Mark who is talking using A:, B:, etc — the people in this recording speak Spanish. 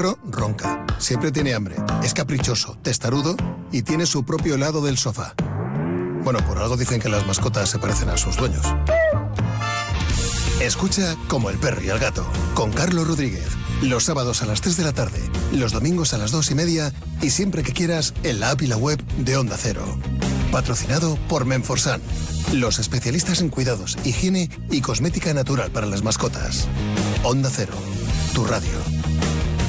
A: perro ronca, siempre tiene hambre, es caprichoso, testarudo y tiene su propio lado del sofá. Bueno, por algo dicen que las mascotas se parecen a sus dueños. Escucha Como el perro y el gato, con Carlos Rodríguez. Los sábados a las 3 de la tarde, los domingos a las 2:30 y siempre que quieras en la app y la web de Onda Cero. Patrocinado por Menforsan, los especialistas en cuidados, higiene y cosmética natural para las mascotas. Onda Cero, tu radio.